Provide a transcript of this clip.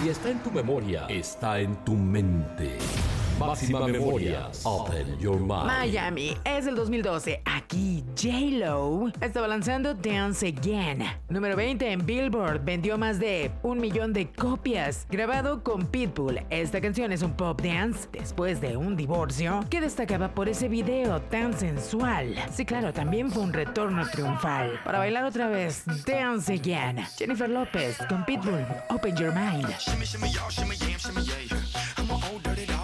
Si está en tu memoria, está en tu mente. Máxima Memorias. Open your mind. Miami es el 2012. Aquí J-Lo estaba lanzando Dance Again. Número 20 en Billboard. Vendió más de 1 millón de copias. Grabado con Pitbull. Esta canción es un pop dance después de un divorcio que destacaba por ese video tan sensual. Sí, claro, también fue un retorno triunfal. Para bailar otra vez, Dance Again. Jennifer López con Pitbull. Open your mind. Shimmy, shimmy, y'all, shimmy, yam, shimmy, yeah. I'm an old dirty dog.